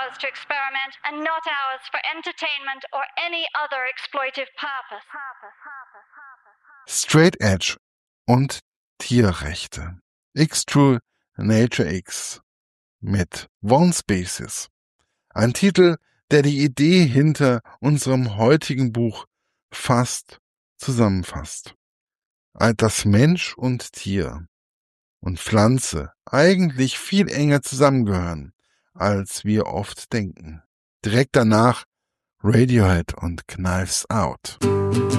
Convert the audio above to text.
ours to experiment and not ours for entertainment or any other exploitive purpose. Straight Edge und Tierrechte. X-True Nature X mit One Species. Ein Titel, der die Idee hinter unserem heutigen Buch fast zusammenfasst. Dass Mensch und Tier und Pflanze eigentlich viel enger zusammengehören, als wir oft denken. Direkt danach Radiohead und Knives Out.